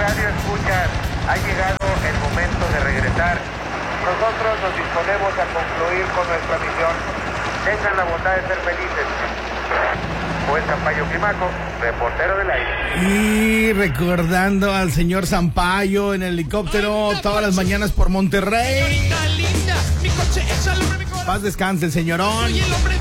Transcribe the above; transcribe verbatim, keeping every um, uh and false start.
radio escuchas, ha llegado el momento de regresar. Nosotros nos disponemos a concluir con nuestra misión. Tengan la bondad de ser felices. Juan Sampaio Climaco, reportero del aire. Y recordando al señor Sampaio en el helicóptero todas las mañanas por Monterrey. Paz descanse el señorón.